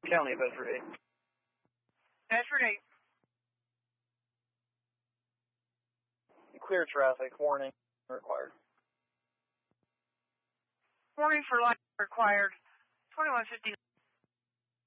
County of Bedford 8. Bedford 8. Clear traffic. Warning required. Warning for light required. 2150.